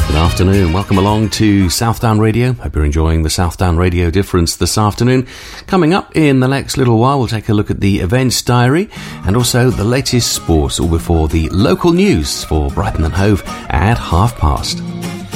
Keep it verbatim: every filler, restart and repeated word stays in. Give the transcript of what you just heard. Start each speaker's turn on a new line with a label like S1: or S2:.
S1: Good afternoon. Welcome along to Southdown Radio. Hope you're enjoying the Southdown Radio Difference this afternoon. Coming up in the next little while, we'll take a look at the events diary and also the latest sports, all before the local news for Brighton and Hove at half past.